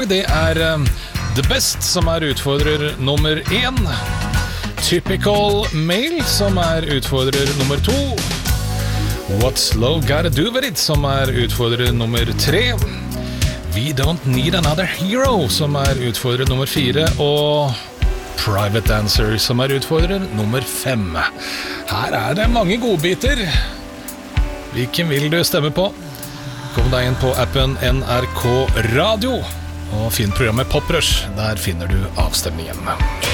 Det The Best som utfordrer nummer 1, Typical Male som utfordrer nummer 2, What's Love Gotta Do With It som utfordrer nummer 3, We Don't Need Another Hero som utfordrer nummer 4, og Private Dancer som utfordrer nummer 5. Her det mange godbiter. Hvilken vil du stemme på? Kom deg inn på appen NRK Radio og finn programmet Pop Rush. Der finner du avstemningen.